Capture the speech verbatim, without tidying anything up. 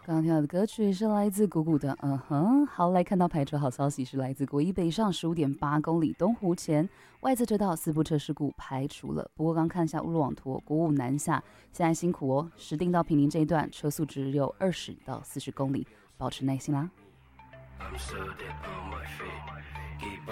刚刚听到的歌曲是来自谷谷的嗯哼。好，来看到排车好消息是来自国一北上十五点八公里东湖前外侧车道四部车事故排除了，不过刚看一下路网图，国五南下现在辛苦哦，石碇到平林这一段车速只有二十到四十公里，保持耐心啦。I'm so dead on my feet.